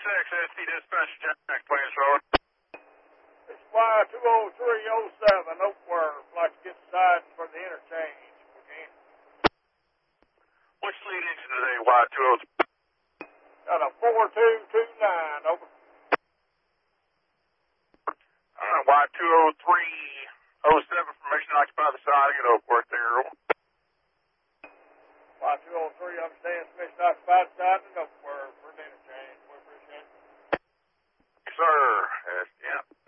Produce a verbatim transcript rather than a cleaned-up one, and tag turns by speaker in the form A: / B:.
A: six, S T dispatch, Jack, please, forward.
B: It's Y two oh three oh seven, Oakworth. Like to get the siding for the interchange. Okay.
A: Which lead engine today, Y two oh three?
B: Got a four two two nine, over.
A: All right, Y two oh three oh seven, permission to occupy the siding at Oakworth there.
B: Y two oh three understands permission to occupy the siding at Oakworth for the interchange. We appreciate it.
A: Yes, sir. Yes, yeah.